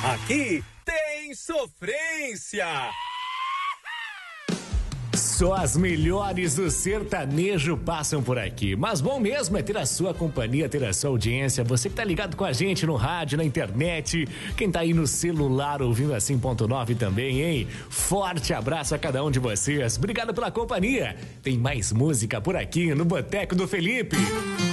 Aqui tem sofrência. Só as melhores do sertanejo passam por aqui. Mas bom mesmo é ter a sua companhia, ter a sua audiência. Você que tá ligado com a gente no rádio, na internet. Quem tá aí no celular ouvindo a 100.9 também, hein? Forte abraço a cada um de vocês. Obrigado pela companhia. Tem mais música por aqui no Boteco do Felipe.